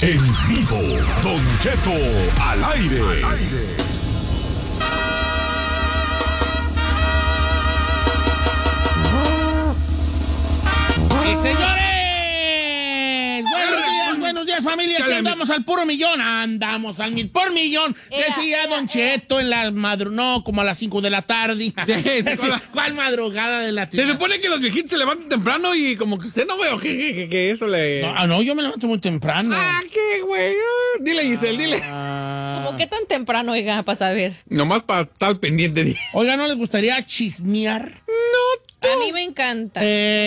En vivo, Don Cheto al aire. ¡Y señores! Buenos días, familia. Aquí andamos al puro millón. Andamos al mil por millón. Decía Don Cheto en la madrugada, como a las 5 de la tarde. ¿Cuál madrugada de la tarde? Se supone que los viejitos se levantan temprano y como que usted no veo que eso le... No, yo me levanto muy temprano. ¿Qué, güey? Dile, Giselle, dile. ¿Cómo qué tan temprano, oiga, para saber? Nomás para estar pendiente. Oiga, ¿no les gustaría chismear? A mí me encanta.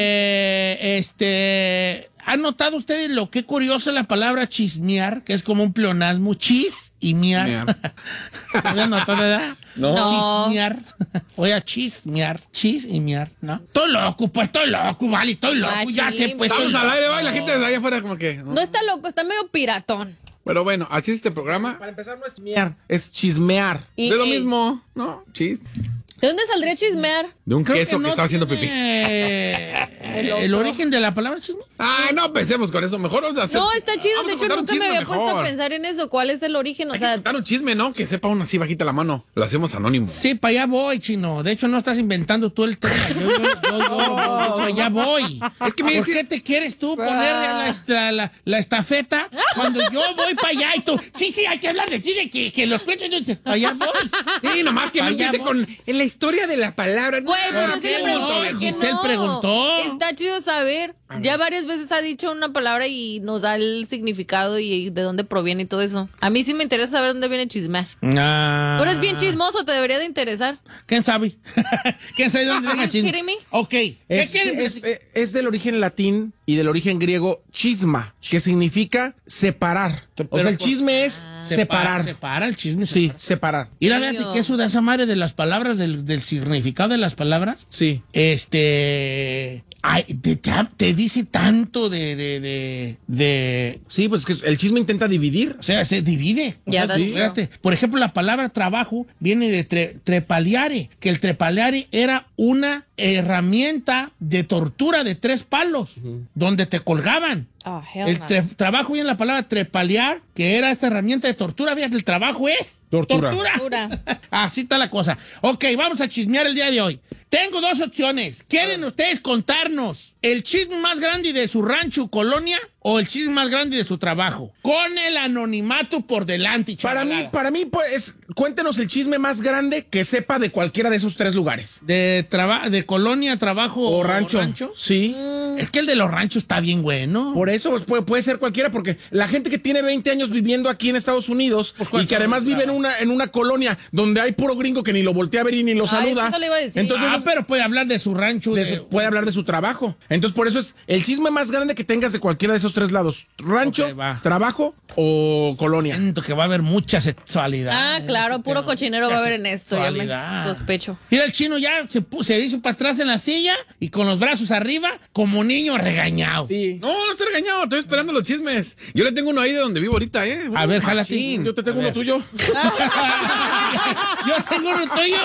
¿Han notado ustedes lo que curioso la palabra chismear? Que es como un pleonasmo. Chis y miar. ¿No han notado, verdad? No. Chismear. Oiga, chismear. Chis y miar, ¿no? Estoy loco, vale, estoy loco. Machín, Ya sé, pues. Vamos al aire, va, y la gente desde allá afuera como que... No está loco, está medio piratón. Pero bueno, así es este programa. Para empezar, no es miar, es chismear. Y- De lo mismo, ¿no? Chis. ¿De dónde saldría chismear? De un Creo queso que no estaba haciendo tiene pipí. el origen de la palabra chisme. Ay, no empecemos con eso. Mejor vamos a hacer... No, está chido. vamos De a hecho, contar un nunca me chisme había puesto a mejor. pensar en eso. ¿Cuál es el origen? O Hay que sea, contar un chisme, ¿no? Que sepa uno así bajita la mano. Lo hacemos anónimo. Sí, para allá voy, chino. De hecho, no estás inventando tú el tema. Yo allá voy. Es que me ¿Por dice- qué te quieres tú poner la estafeta cuando yo voy para allá y tú? Sí, hay que hablar de cine, que los cuenten. Allá voy. Sí, nomás que no Allá empiece voy. con en la historia de la palabra. güey, pues yo sí le pregunto. no? ¿Por qué Giselle no? preguntó. Está chido saber. Ya varias veces ha dicho una palabra y nos da el significado y de dónde proviene y todo eso. A mí sí me interesa saber dónde viene chismear. Tú eres bien chismoso, te debería de interesar. ¿Quién sabe? ¿Quién sabe dónde venga Are you chisme? kidding me? Ok. ¿Qué quieren? Es del origen latín y del origen griego chisma, que significa separar. O sea, el chisme es separar. Separa el chisme. Sí, separar. Y la Señor. verdad que eso de esa madre de las palabras, del significado de las palabras, Sí. ay, te dice tanto de Sí, pues que el chisme intenta dividir. o sea, se divide. O Ya, sea, that's true. fíjate. Por ejemplo, la palabra trabajo viene de trepaleare, que el trepaleare era una herramienta de tortura de 3 palos, donde te colgaban. Oh, hell El no. trabajo viene la palabra trepalear, que era esta herramienta de tortura. Fíjate, el trabajo es Tortura. Tortura. Así está la cosa. Ok, vamos a chismear el día de hoy. Tengo 2 opciones. ¿Quieren ustedes contarnos el chisme más grande de su rancho, colonia, o el chisme más grande de su trabajo? Con el anonimato por delante, chavalada. Para mí, pues, cuéntenos el chisme más grande que sepa de cualquiera de esos 3 lugares. De colonia, trabajo O rancho. Sí. Es que el de los ranchos está bien bueno. Por eso pues, puede ser cualquiera, porque la gente que tiene 20 años viviendo aquí en Estados Unidos ¿cuál y que además vive en una colonia donde hay puro gringo que ni lo voltea a ver y ni lo Ay, saluda. eso le iba a decir. Entonces, pero puede hablar de su rancho. puede hablar de su trabajo. Entonces, por eso es el chisme más grande que tengas de cualquiera de esos 3 lados. Rancho, Ok, va. trabajo o colonia. Siento que va a haber mucha sexualidad. Ah, claro, puro cochinero va a haber en esto. Ya me Sexualidad. sospecho. Mira, el chino ya se hizo para atrás en la silla y con los brazos arriba como niño regañado. Sí. No estoy regañado, estoy esperando los chismes. Yo le tengo uno ahí de donde vivo ahorita, ¿eh? A ver, jálate. Machín. Yo te tengo A uno ver. tuyo. Yo tengo uno tuyo.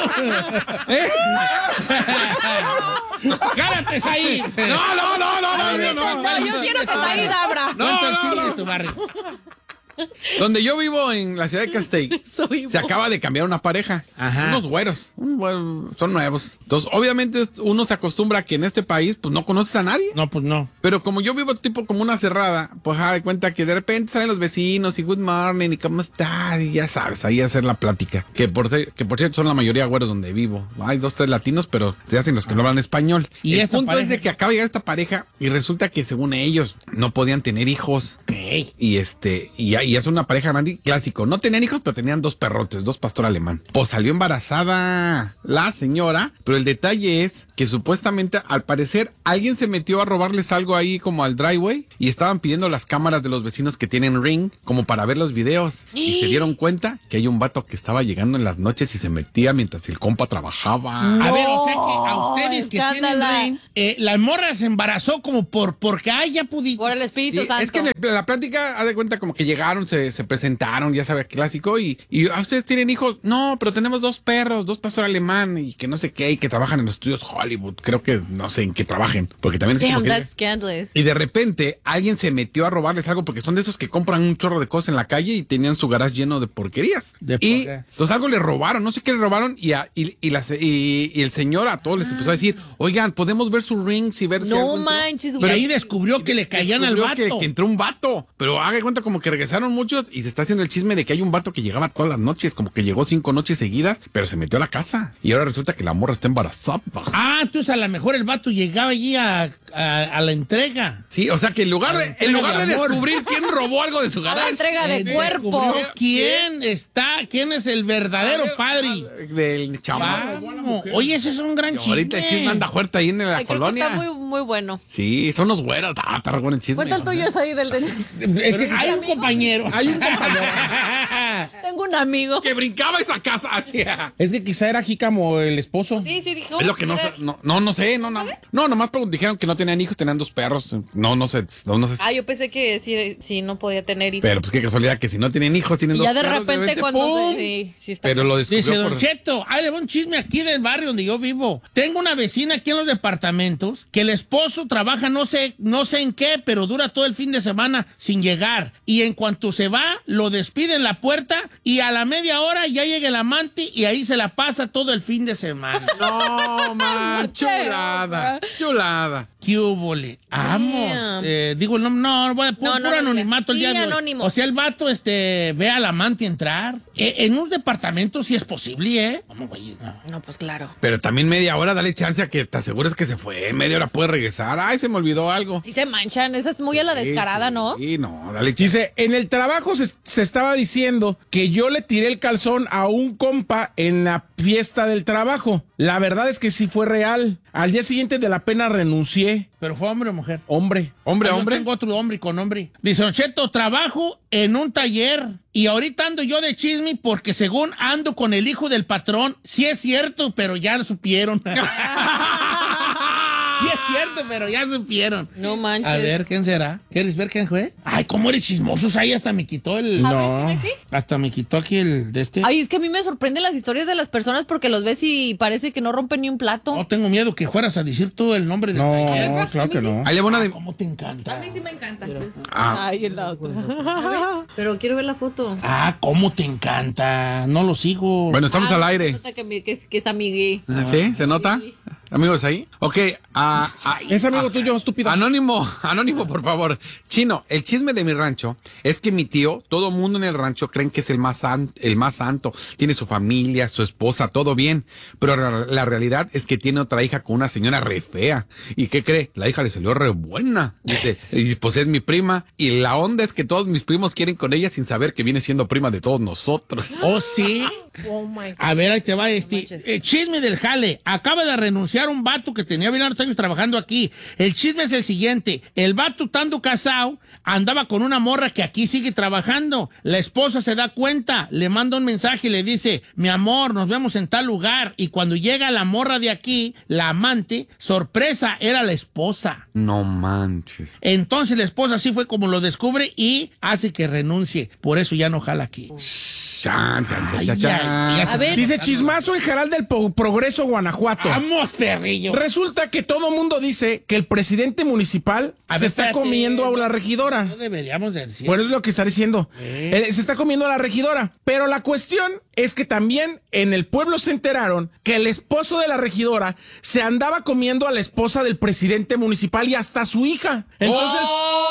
Gárate ahí. No, yo quiero que Said abra. Cuenta el chisme de tu barrio. Donde yo vivo en la ciudad de Castell, Soy se acaba de cambiar una pareja. Ajá. Unos güeros. Son nuevos. Entonces, obviamente, uno se acostumbra a que en este país, pues no conoces a nadie. No, pues no. Pero como yo vivo tipo como una cerrada, pues de cuenta que de repente salen los vecinos y good morning y cómo estás y ya sabes, ahí hacer la plática. Que por cierto son la mayoría güeros donde vivo. Hay 2, 3 latinos, pero se hacen los que no hablan español. ¿Y el esta punto pareja? es de que acaba de llegar esta pareja y resulta que según ellos no podían tener hijos. Ok. Y y es una pareja grande clásico. No tenían hijos, pero tenían 2 perrotes, 2 pastor alemán. Pues salió embarazada la señora, pero el detalle es que supuestamente, al parecer, alguien se metió a robarles algo ahí como al driveway y estaban pidiendo las cámaras de los vecinos que tienen Ring como para ver los videos. Y se dieron cuenta que hay un vato que estaba llegando en las noches y se metía mientras el compa trabajaba. A ver, o sea que a ustedes que escándala. tienen Ring, la morra se embarazó como porque ya pudiste. Por el Espíritu Sí, Santo. es que en la plática, haz de cuenta como que llegaron llegaron, se presentaron, ya sabes, clásico, y ¿ustedes tienen hijos? No, pero tenemos 2 perros, 2 pastor alemán, y que no sé qué, y que trabajan en los estudios Hollywood. Creo que no sé en qué trabajen, porque también es Damn, como que... that's scandalous. Y de repente alguien se metió a robarles algo, porque son de esos que compran un chorro de cosas en la calle y tenían su garage lleno de porquerías. Y entonces algo le robaron, no sé qué le robaron, y el señor a todos les empezó a decir, oigan, podemos ver sus rings y ver si No algo entró?" manches, Pero güey. ahí descubrió que le caían al vato. Que entró un vato, pero haga de cuenta como que regresaron muchos y se está haciendo el chisme de que hay un vato que llegaba todas las noches, como que llegó 5 noches seguidas, pero se metió a la casa y ahora resulta que la morra está embarazada. Ah, entonces a lo mejor el vato llegaba allí a la entrega. Sí, o sea que en lugar de de amor. descubrir quién robó algo de su A la garage, entrega de cuerpo. Descubrió quién es el verdadero padre. del chamán. Vamos. Oye, ese es un gran chisme. Ahorita el chisme anda fuerte ahí en la Ay, creo que colonia. está muy, muy bueno. Sí, son unos güeros. Está bueno el chisme. Cuenta el tuyo, es ahí del dentista. Es que Hay un compañero. hay un compañero. Tengo un amigo. Que brincaba esa casa hacia. Es que quizá era Jícamo el esposo. Sí, dijo. Es lo que no sé. No sé. No, nomás dijeron que no tenían hijos, tenían 2 perros. No sé. Ah, yo pensé que sí no podía tener hijos. Pero pues qué casualidad que si no tienen hijos, tienen Y 2 ya de perros. repente cuando ¡pum! sí está. Pero lo descubrió Dice Don por... Cheto, ahí le va un chisme aquí del barrio donde yo vivo. Tengo una vecina aquí en los departamentos que el esposo trabaja no sé en qué, pero dura todo el fin de semana sin llegar. Y en cuanto se va, lo despide en la puerta y a la media hora ya llega el amante y ahí se la pasa todo el fin de semana. No, man, chulada. ¿Qué húbole? Vamos. Digo el nombre, no, voy a puro No, anonimato el sí, día de hoy. anónimo. O sea, el vato ve al amante entrar. En un departamento sí es posible, ¿eh? Vamos, güey, no. No, pues claro. Pero también media hora, dale chance a que te asegures que se fue. Media hora puede regresar. Ay, se me olvidó algo. Sí se manchan, esa es muy a la descarada, ¿no? Sí, no, dale chance. Dice, en el trabajo se estaba diciendo que yo le tiré el calzón a un compa en la fiesta del trabajo. La verdad es que sí fue real. Al día siguiente de la pena renuncié. ¿Pero fue hombre o mujer? Hombre. Yo tengo otro hombre con hombre. Dice, Don Cheto, trabajo en un taller y ahorita ando yo de chisme porque según ando con el hijo del patrón. Sí es cierto, pero ya lo supieron. Sí es cierto, pero ya supieron. No manches. A ver, ¿quién será? ¿Quieres ver quién fue? Ay, ¿cómo eres chismosos? Ahí hasta me quitó el... No. ¿Sí? Hasta me quitó aquí el de este. Ay, es que a mí me sorprenden las historias de las personas porque los ves y parece que no rompen ni un plato. No tengo miedo que fueras a decir tú el nombre del taller. No, claro que no. Ahí le va una de... ¿Cómo te encanta? Sí me encanta. Ah, Ay, el otro. Pero quiero ver la foto. Ah, ¿cómo te encanta? No lo sigo. bueno, estamos al aire. Nota que es amigué. ¿Sí? ¿Se nota? Amigos ahí. Ok. Es amigo tuyo, estúpido. Anónimo, por favor. Chino, el chisme de mi rancho es que mi tío, todo mundo en el rancho creen que es el más santo. Tiene su familia, su esposa, todo bien. Pero la realidad es que tiene otra hija con una señora re fea. ¿Y qué cree? La hija le salió re buena. Dice, y pues es mi prima. Y la onda es que todos mis primos quieren con ella sin saber que viene siendo prima de todos nosotros. ¿Oh, sí? Oh my God. A ver, ahí te va chisme del jale. Acaba de renunciar un vato que tenía bien hartos años trabajando aquí. El chisme es el siguiente. El vato, estando casado, andaba con una morra que aquí sigue trabajando. La esposa se da cuenta, le manda un mensaje y le dice, mi amor, nos vemos en tal lugar. Y cuando llega la morra de aquí, la amante, sorpresa, era la esposa. No manches. Entonces la esposa así fue como lo descubre y hace que renuncie. Por eso ya no jala aquí. Chan. A ver. Dice chismazo en Jaral del Progreso, Guanajuato. ¡Vamos, perrillo! Resulta que todo mundo dice que el presidente municipal se está espérate, comiendo a la No regidora. deberíamos decir. Bueno, es lo que está diciendo. Se está comiendo a la regidora. Pero la cuestión es que también en el pueblo se enteraron que el esposo de la regidora se andaba comiendo a la esposa del presidente municipal y hasta a su hija. Entonces,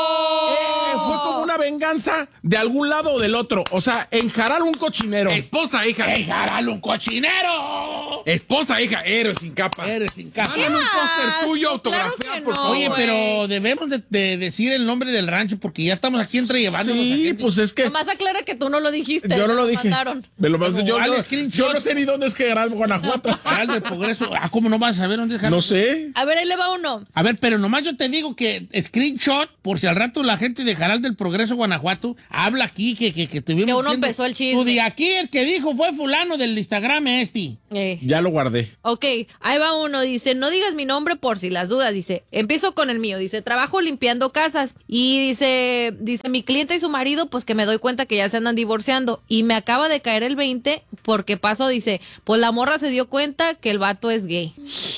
fue como una venganza de algún lado o del otro. O sea, enjarar un cochinero. Esposa, hija. ¡Déjalo un cochinero! Esposa, hija, héroe sin capa. Eres sin capa. Mándame un póster tuyo asco, claro autografiado, que por no, favor. Oye, güey. pero debemos de decir el nombre del rancho porque ya estamos aquí entrellevándonos. Sí, pues es que Nomás aclara que tú no lo dijiste. yo no lo nos dije. mandaron. Yo Vale, screenshot. yo no sé ni dónde es que Jaral, Guanajuato. Real del Progreso. ¿Cómo no vas a saber dónde es? No sé. A ver, ahí le va uno. A ver, pero nomás yo te digo que screenshot, por si al rato la gente de Jaral del Progreso, Guanajuato, habla aquí que tuvimos Que uno diciendo, empezó el chisme. Tú de aquí el que dijo fue fulano del Instagram este. Ya Ya lo guardé. Ok, ahí va uno, dice, no digas mi nombre por si las dudas, dice, empiezo con el mío, dice, trabajo limpiando casas y dice, mi cliente y su marido, pues que me doy cuenta que ya se andan divorciando y me acaba de caer el 20 porque pasó, dice, pues la morra se dio cuenta que el vato es gay.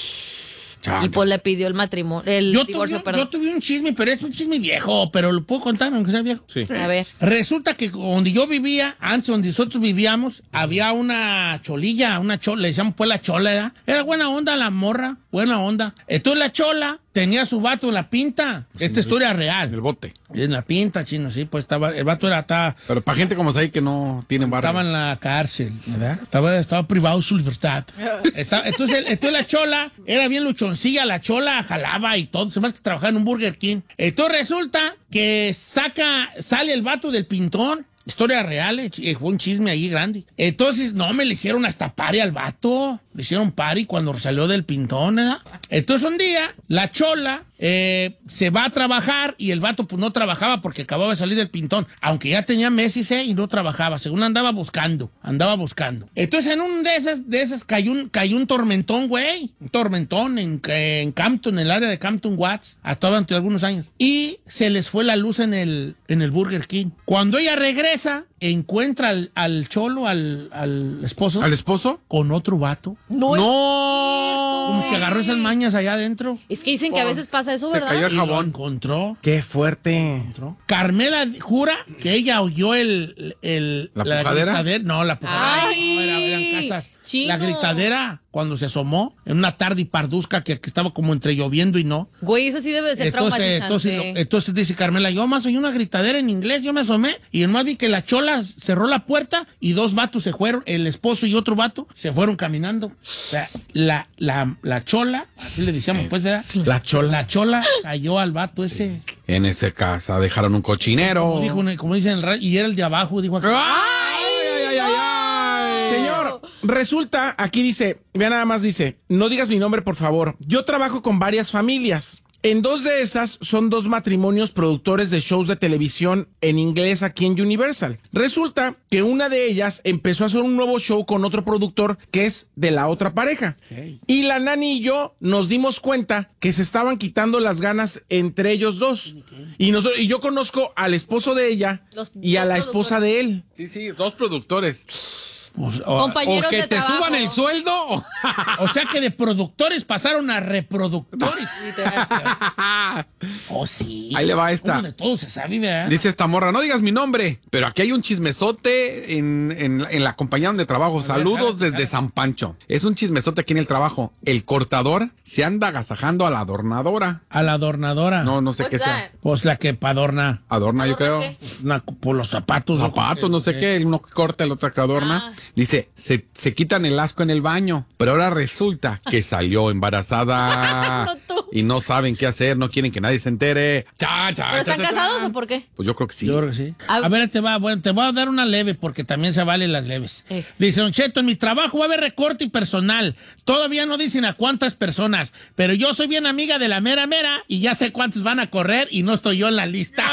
Y pues le pidió el matrimonio, divorcio, perdón. Yo tuve un chisme, pero es un chisme viejo, pero lo puedo contar aunque sea viejo. Sí. A ver. Resulta que donde yo vivía, antes donde nosotros vivíamos, había una cholilla, le decíamos pues la chola, ¿verdad? Era buena onda la morra, buena onda. Entonces la chola tenía a su vato en la pinta. Esta historia es real. En el bote. En la pinta, chino, sí, pues el vato estaba Pero para gente como ahí que no tienen barrio. en la cárcel, ¿verdad? Estaba privado de su libertad. Entonces la chola era bien luchoncilla, la chola jalaba y todo, se más que trabajaba en un Burger King. Entonces resulta que sale el vato del pintón. Historia real, fue un chisme ahí grande. Entonces, me le hicieron hasta pari al vato. Le hicieron pari cuando salió del pintón, ¿verdad? Entonces, un día, la chola se va a trabajar y el vato pues no trabajaba porque acababa de salir del pintón. Aunque ya tenía meses y no trabajaba. Según andaba buscando. Entonces, en un de esas cayó un tormentón, güey. Un tormentón en Campton, en el área de Campton Watts. Hasta durante algunos años. Y se les fue la luz en el Burger King. Cuando ella regresa, encuentra al cholo, al esposo. ¿Al esposo? Con otro vato. ¡No! Como que agarró esas mañas allá adentro. Es que dicen que a veces pasa eso, Se ¿verdad? cayó el Y lo jabón. encontró. Qué fuerte. Carmela jura que ella oyó ¿La pujadera? No, la pujadera. Ay, No, eran casas. chino. La gritadera cuando se asomó en una tarde parduzca que estaba como entre lloviendo y no. Güey, eso sí debe de ser traumatizante. Entonces dice Carmela, yo más oí una gritadera en inglés, yo me asomé y nomás vi que la chola cerró la puerta y dos vatos se fueron, el esposo y otro vato se fueron caminando. O sea, la chola, así le decíamos pues, ¿verdad? La chola. La chola cayó al vato ese. En esa casa dejaron un cochinero. Como dicen, y era el de abajo, dijo acá. ¡Ay! Señor, resulta, aquí dice, vea nada más dice, no digas mi nombre, por favor. Yo trabajo con varias familias. En dos de esas son dos matrimonios productores de shows de televisión en inglés aquí en Universal. Resulta que una de ellas empezó a hacer un nuevo show con otro productor que es de la otra pareja. Okay. Y la nani y yo nos dimos cuenta que se estaban quitando las ganas entre ellos dos. Y yo conozco al esposo de ella y a la esposa de él. Sí, dos productores. Pues, Compañeros O que de te trabajo. suban el sueldo. o sea que de productores pasaron a reproductores. Oh, sí. Ahí le va esta. Uno de todo se sabe, ¿verdad? Dice esta morra, no digas mi nombre, pero aquí hay un chismesote en la compañía donde trabajo. Saludos desde San Pancho. Es un chismesote aquí en el trabajo. El cortador se anda agasajando a la adornadora. A la adornadora. No sé qué sea. Pues la que adorna. Adorna, yo creo. ¿Adorna qué? Por los zapatos. Zapatos, no sé qué. Uno que corta, el otro que adorna. Dice, se quitan el asco en el baño, pero ahora resulta que salió embarazada. No, tú. Y no saben qué hacer, no quieren que nadie se entere. ¿Pero están casados o por qué? Pues yo creo que sí. Yo creo que sí. A- A ver, te voy a dar una leve porque también se valen las leves. Eh. Dice, Don Cheto, en mi trabajo va a haber recorte y personal. Todavía no dicen a cuántas personas, pero yo soy bien amiga de la mera y ya sé cuántos van a correr y no estoy yo en la lista.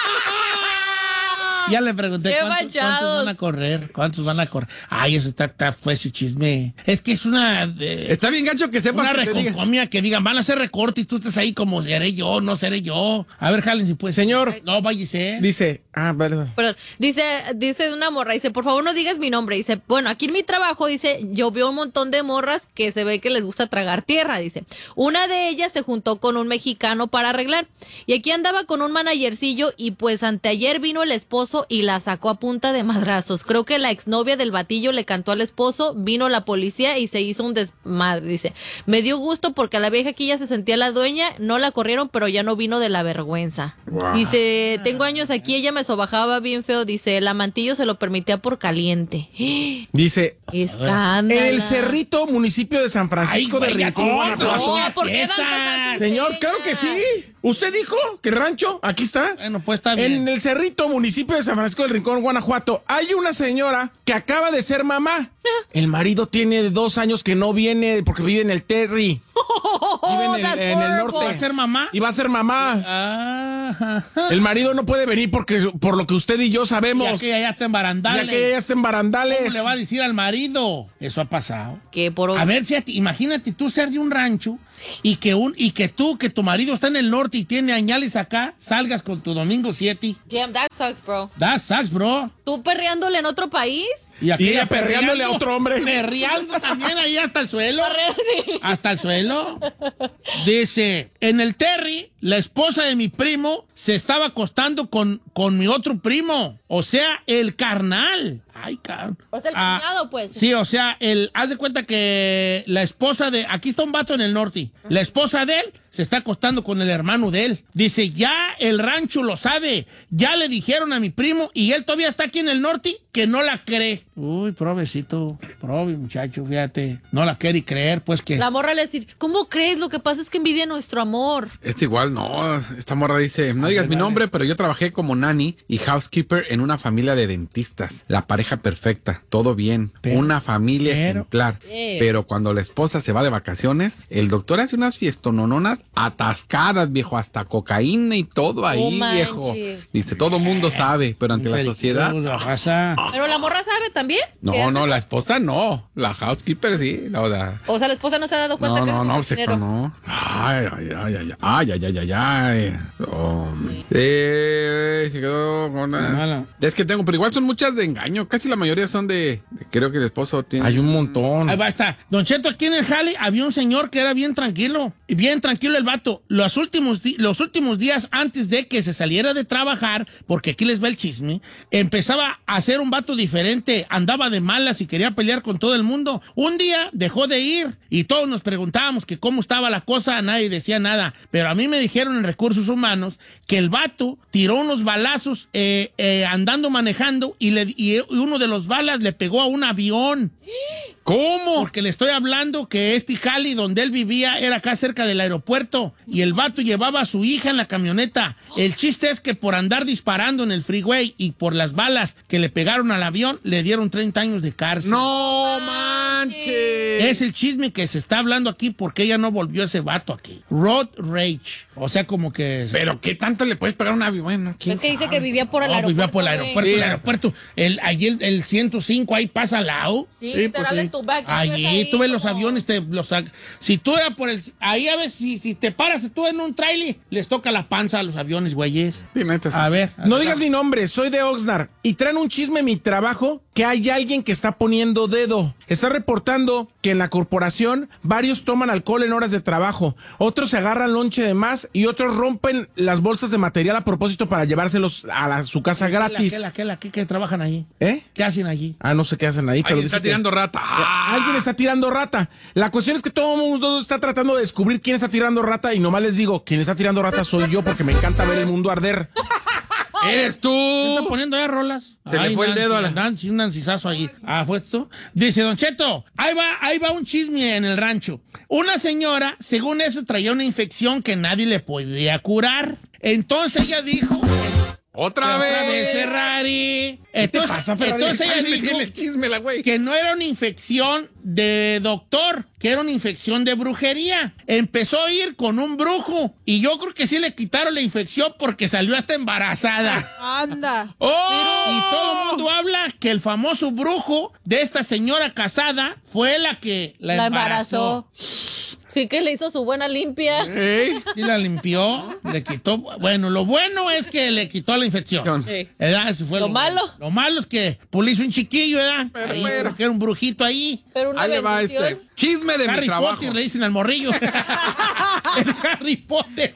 Ya le pregunté ¡Qué cuántos manchados! van a correr. ¿Cuántos van a correr? Ay, eso fue su chisme. Es que es una... Está bien gacho que sepas una que te diga. reconcomia que digan, van a hacer recorte y tú estás ahí como seré yo, no seré yo. A ver, jalen si puede. Señor. No, váyase. Dice, perdón. Perdón, dice de una morra, dice, por favor no digas mi nombre, dice, bueno, aquí en mi trabajo, dice, yo veo un montón de morras que se ve que les gusta tragar tierra, dice, una de ellas se juntó con un mexicano para arreglar, y aquí andaba con un managercillo, y pues anteayer vino el esposo y la sacó a punta de madrazos, creo que la exnovia del batillo le cantó al esposo, vino la policía y se hizo un desmadre, dice, me dio gusto porque a la vieja aquí ya se sentía la dueña, no la corrieron, pero ya no vino de la vergüenza, dice, tengo años aquí, ella me sobajaba bien feo, dice, el amantillo se lo permitía por caliente. Dice, Escándalo. el Cerrito, municipio de San Francisco Ay, de güey, ya Rincón, te- Guanajuato. No, ¿por qué dan Esa. tantas Señor, señas? claro que sí. Usted dijo que el rancho, aquí está. Bueno, pues está bien. En el Cerrito, municipio de San Francisco del Rincón, Guanajuato, hay una señora que acaba de ser mamá. El marido tiene 2 años que no viene porque vive en el Terry. Vive en el norte. ¿Va a ser mamá? Y va a ser mamá. Ah, El marido no puede venir porque por lo que usted y yo sabemos. ya que ella está en barandales. Ya que ella está en barandales. ¿Cómo le va a decir al marido? Eso ha pasado. Que por A ver, fíjate, imagínate tú ser de un rancho y que tu marido está en el norte y tiene añales acá, salgas con tu domingo 7. Damn, that sucks, bro. That sucks, bro. ¿Tú perreándole en otro país? Y ella perreándole a otro hombre. Perreando también ahí hasta el suelo. Sí. Hasta el suelo. Dice, en el Terry, la esposa de mi primo se estaba acostando con mi otro primo. O sea, el carnal. Ay, cabrón. O sea, el cuñado, pues. Sí, o sea, haz de cuenta que la esposa de... Aquí está un vato en el norte. La esposa de él se está acostando con el hermano de él. Dice, ya el rancho lo sabe. Ya le dijeron a mi primo y él todavía está aquí en el norte que no la cree. Uy, provecito. Prove, muchacho, fíjate. No la quiere creer, pues que... La morra le decir, ¿cómo crees? Lo que pasa es que envidia nuestro amor. Igual, no. Esta morra dice, no digas mi nombre, pero yo trabajé como nanny y housekeeper en una familia de dentistas. La pareja perfecta, todo bien. Una familia ejemplar. Pero cuando la esposa se va de vacaciones, el doctor hace unas fiestonononas atascadas, viejo, hasta cocaína y todo ahí, viejo. Dice, todo mundo sabe, pero ante la sociedad... ¿Pero la morra sabe también? No, la esposa no. La housekeeper sí. O sea, la esposa no se ha dado cuenta que es un cocinero. No. Ay. Se quedó con... Es que tengo, pero igual son muchas de engaño. Casi la mayoría son de creo que el esposo tiene... Hay un montón. Ahí va, está. Don Cheto, aquí en el jale había un señor que era bien tranquilo. Bien tranquilo el vato. Los últimos días antes de que se saliera de trabajar, porque aquí les va el chisme, empezaba a ser un vato diferente. Andaba de malas y quería pelear con todo el mundo. Un día dejó de ir y todos nos preguntábamos que cómo estaba la cosa. Nadie decía nada. Pero a mí me dijeron en Recursos Humanos que el vato tiró unos balazos andando manejando y uno de los balas le pegó a un avión. ¿Cómo? Porque le estoy hablando que este jali donde él vivía era acá cerca del aeropuerto y el vato llevaba a su hija en la camioneta. El chiste es que por andar disparando en el freeway y por las balas que le pegaron al avión, le dieron 30 años de cárcel. ¡No manches! Es el chisme que se está hablando aquí porque ella no volvió ese vato aquí. Road rage. O sea, como que... ¿Pero qué tanto le puedes pegar a un avión? Bueno, es que dice que vivía por el aeropuerto. Vivía por el aeropuerto. Sí. El aeropuerto. Allí el 105 ahí pasa al lado. Sí, literal en tu back. Allí tú ves los aviones, si tú eras por el... Ahí a ver, si te paras tú en un trailer, les toca la panza a los aviones, güeyes. Sí, neta, sí. A ver. No digas mi nombre, soy de Oxnard y traen un chisme en mi trabajo que hay alguien que está poniendo dedo. Está reportando que en la corporación varios toman alcohol en horas de trabajo, otros se agarran lonche de más y otros rompen las bolsas de material a propósito para llevárselos a su casa gratis. ¿Qué trabajan allí? ¿Eh? ¿Qué hacen allí? No sé qué hacen ahí, pero Alguien está tirando rata. Alguien está tirando rata. La cuestión es que todo el mundo está tratando de descubrir quién está tirando rata y nomás les digo, quien está tirando rata soy yo porque me encanta ver el mundo arder. ¡Eres tú! ¿Qué está poniendo de rolas? Se le fue el dedo a la... Nancy, un nancizazo ahí. ¿Fue esto? Dice, Don Cheto, ahí va un chisme en el rancho. Una señora, según eso, traía una infección que nadie le podía curar. Entonces ella dijo... ¡Otra vez! Ferrari! ¿Qué te pasa, Ferrari? Entonces ella dijo el chisme, la güey. que no era una infección de doctor, que era una infección de brujería. Empezó a ir con un brujo y yo creo que sí le quitaron la infección porque salió hasta embarazada. Anda. Y todo el mundo habla que el famoso brujo de esta señora casada fue la que la embarazó. Sí que le hizo su buena limpia. Sí la limpió, le quitó... Bueno, lo bueno es que le quitó la infección. Sí. ¿Verdad? Eso fue Lo malo. Lo malo es que le hizo un chiquillo, ¿verdad? Ahí, porque era un brujito ahí. Pero una Ahí le va bendición. chisme de mi Harry trabajo. Potter le dicen al morrillo. El Harry Potter.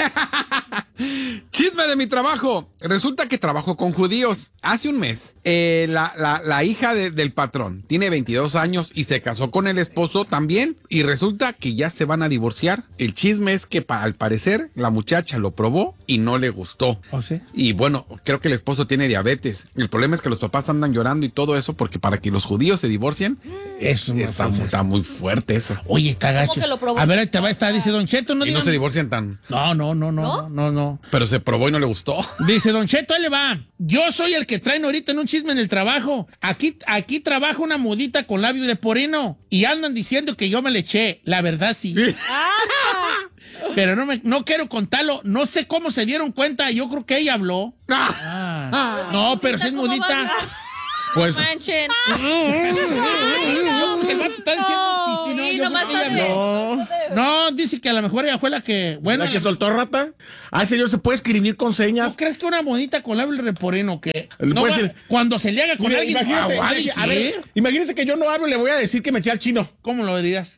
Chisme de mi trabajo. Resulta que trabajo con judíos. Hace un mes, la hija del patrón tiene 22 años y se casó con el esposo también. Y resulta que ya se van a divorciar. El chisme es que al parecer la muchacha lo probó y no le gustó. ¿Oh, sí? Y bueno, creo que el esposo tiene diabetes. El problema es que los papás andan llorando y todo eso porque para que los judíos se divorcien, Eso está muy fuerte. eso. Oye, está gacho. que lo probó? A ver, ahí te va a estar, dice Don Cheto, no Y no digan. se divorcian tan. No. Pero se probó y no le gustó. Dice Don Cheto, ahí le va. Yo soy el que traen ahorita en un chisme en el trabajo. Aquí trabaja una mudita con labio de porino y andan diciendo que yo me le eché. La verdad sí. Pero no quiero contarlo. No sé cómo se dieron cuenta. Yo creo que ella habló. No, pero si es ¿Cómo mudita. vas a- Pues. Manchen. Yo creo que el vato está diciendo un chiste. Sí, Yo nomás creo que está ella de- habló. No, dice que a lo mejor ella fue la que. Bueno, ¿La que soltó rata? Ah, señor, ¿se puede escribir con ¿tú señas? crees que una monita con labio de porino que Le no puede va- ser- cuando se le haga con Mire, alguien imagínese, va a a ver, decir? imagínese que yo no hablo y le voy a decir que me eché al chino. ¿Cómo lo dirías?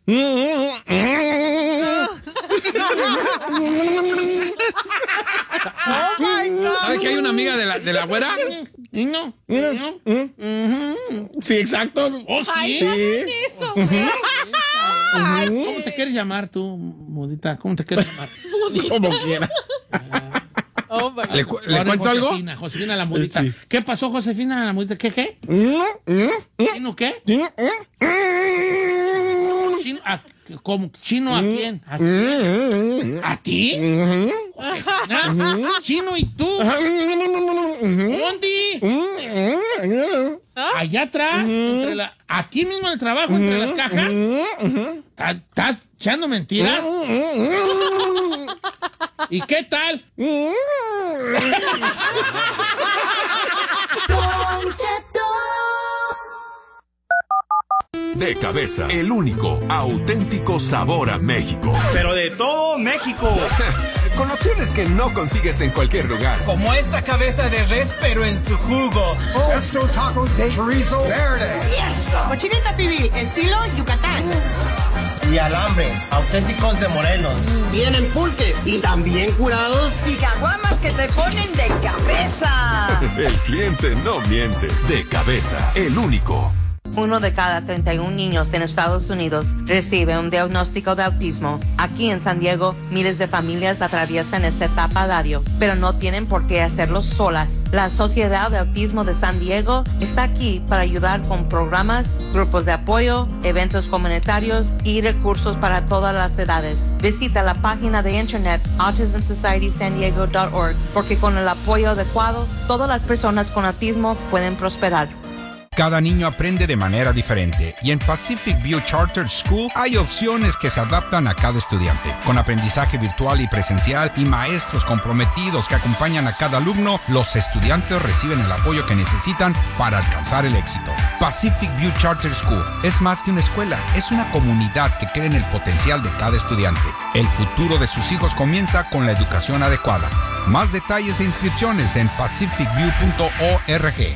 ¿Sabes que hay una amiga de la güera? No. Sí, exacto. Oh, sí. Ay, Sí. no hagan eso, güey. ¿Cómo te quieres llamar tú, mudita? ¿Cómo te quieres llamar? Como quiera. ¿Le Ahora, cuento algo? Josefina la mudita. Sí. ¿Qué pasó, Josefina la mudita? ¿Qué? ¿Chino qué? ¿Chino a, ¿cómo? ¿Chino a quién? ¿A quién? ¿A ti? Josefina. ¿Chino y tú? ¿Dónde? Allá atrás, aquí mismo en el trabajo, entre las cajas. ¿Estás echando mentiras? ¿Y qué tal? De Cabeza, el único auténtico sabor a México. Pero de todo México. Con opciones que no consigues en cualquier lugar. Como esta cabeza de res, pero en su jugo. Estos tacos de chorizo verde. Cochinita pibil, estilo Yucatán. Y alambres, auténticos de Morelos. Tienen pulques y también curados. Y caguamas que te ponen de cabeza. El cliente no miente. De Cabeza, el único. 1 de cada 31 niños en Estados Unidos recibe un diagnóstico de autismo. Aquí en San Diego, miles de familias atraviesan esta etapa diario, pero no tienen por qué hacerlo solas. La Sociedad de Autismo de San Diego está aquí para ayudar con programas, grupos de apoyo, eventos comunitarios y recursos para todas las edades. Visita la página de internet autismsocietysandiego.org porque con el apoyo adecuado, todas las personas con autismo pueden prosperar. Cada niño aprende de manera diferente y en Pacific View Charter School hay opciones que se adaptan a cada estudiante. Con aprendizaje virtual y presencial y maestros comprometidos que acompañan a cada alumno, los estudiantes reciben el apoyo que necesitan para alcanzar el éxito. Pacific View Charter School es más que una escuela, es una comunidad que cree en el potencial de cada estudiante. El futuro de sus hijos comienza con la educación adecuada. Más detalles e inscripciones en pacificview.org.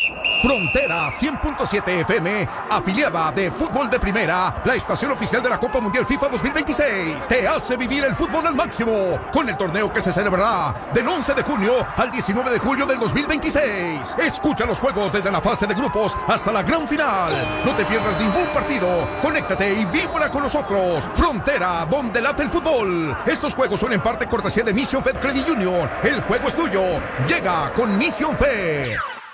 Frontera 100.7 FM, afiliada de Fútbol de Primera, la estación oficial de la Copa Mundial FIFA 2026, te hace vivir el fútbol al máximo con el torneo que se celebrará del 11 de junio al 19 de julio del 2026. Escucha los juegos desde la fase de grupos hasta la gran final. No te pierdas ningún partido. Conéctate y víbora con nosotros. Frontera, donde late el fútbol. Estos juegos son en parte cortesía de Mission Fed Credit Union. El juego es tuyo. Llega con Mission Fed.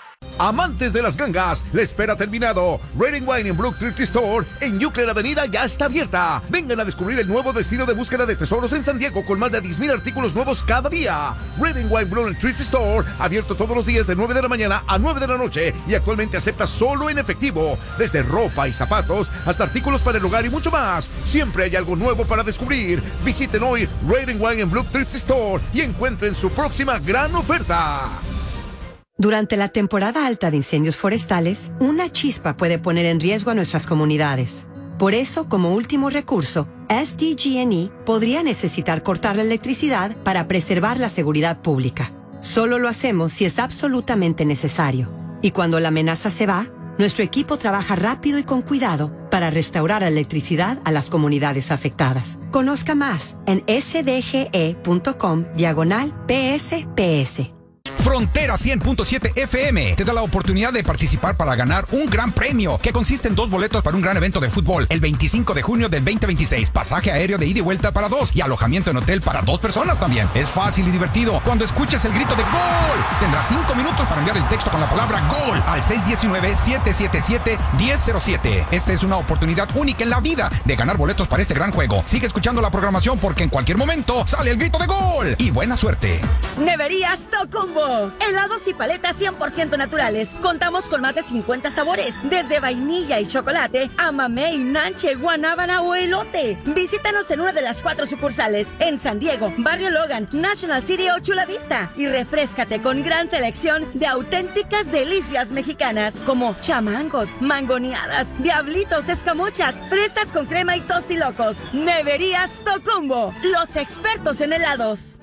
Amantes de las gangas, la espera ha terminado. Red & Wine en Brook Thrift Store en Euclid Avenida ya está abierta. Vengan a descubrir el nuevo destino de búsqueda de tesoros en San Diego con más de 10,000 artículos nuevos cada día. Red & Wine Brook Thrift Store, abierto todos los días de 9 de la mañana a 9 de la noche y actualmente acepta solo en efectivo. Desde ropa y zapatos hasta artículos para el hogar y mucho más. Siempre hay algo nuevo para descubrir. Visiten hoy Red & Wine en Brook Thrift Store y encuentren su próxima gran oferta. Durante la temporada alta de incendios forestales, una chispa puede poner en riesgo a nuestras comunidades. Por eso, como último recurso, SDG&E podría necesitar cortar la electricidad para preservar la seguridad pública. Solo lo hacemos si es absolutamente necesario. Y cuando la amenaza se va, nuestro equipo trabaja rápido y con cuidado para restaurar la electricidad a las comunidades afectadas. Conozca más en sdge.com/PSPS. Frontera 100.7 FM te da la oportunidad de participar para ganar un gran premio que consiste en 2 boletos para un gran evento de fútbol el 25 de junio del 2026, pasaje aéreo de ida y vuelta para 2 y alojamiento en hotel para 2 personas también. Es fácil y divertido. Cuando escuches el grito de ¡Gol! Tendrás 5 minutos para enviar el texto con la palabra ¡Gol! al 619-777-1007. Esta es una oportunidad única en la vida de ganar boletos para este gran juego. Sigue escuchando la programación porque en cualquier momento sale el grito de ¡Gol! Y buena suerte. Neverías Tocumbo. Helados y paletas 100% naturales. Contamos con más de 50 sabores, desde vainilla y chocolate a mamey, nanche, guanábana o elote. Visítanos en una de las 4 sucursales, en San Diego, Barrio Logan, National City o Chula Vista. Y refréscate con gran selección de auténticas delicias mexicanas, como chamangos, mangoneadas, diablitos, escamochas, fresas con crema y tostilocos. Neverías Tocumbo, los expertos en helados.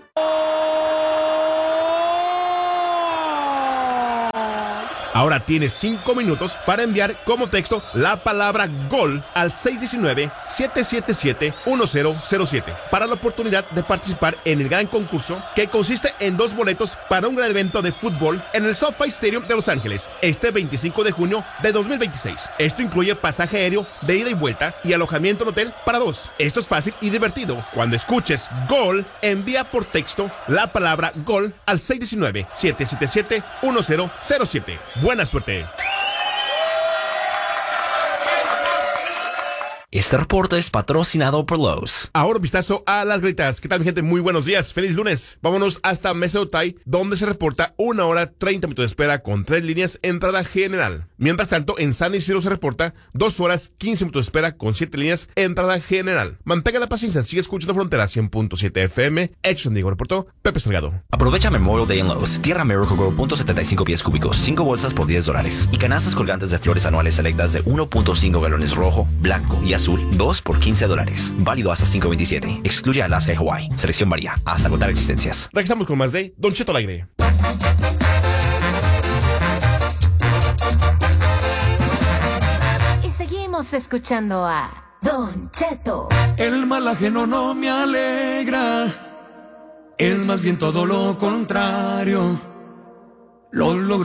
Ahora tienes 5 minutos para enviar como texto la palabra GOL al 619-777-1007 para la oportunidad de participar en el gran concurso que consiste en 2 boletos para un gran evento de fútbol en el SoFi Stadium de Los Ángeles este 25 de junio de 2026. Esto incluye pasaje aéreo de ida y vuelta y alojamiento en hotel para 2. Esto es fácil y divertido. Cuando escuches GOL, envía por texto la palabra GOL al 619-777-1007. Buena suerte. Este reporte es patrocinado por Lowe's. Ahora un vistazo a las gritas. ¿Qué tal, mi gente? Muy buenos días. Feliz lunes. Vámonos hasta Mesa de Otay, donde se reporta 1 hora 30 minutos de espera con 3 líneas entrada general. Mientras tanto, en San Isidro se reporta 2 horas 15 minutos de espera con 7 líneas entrada general. Mantenga la paciencia. Sigue escuchando Frontera 100.7 FM. Ex San Diego, reportó Pepe Salgado. Aprovecha Memorial Day en Lowe's. Tierra Miracle Grow .75 pies cúbicos, 5 bolsas por $10. Y canastas colgantes de flores anuales selectas de 1.5 galones rojo, blanco y azul, 2 por $15. Válido hasta 5/27. Excluye Alaska y Hawaii. Selección varía hasta agotar existencias. Regresamos con más de Don Cheto al aire. Y seguimos escuchando a Don Cheto. El mal ajeno no me alegra. Es más bien todo lo contrario. Lo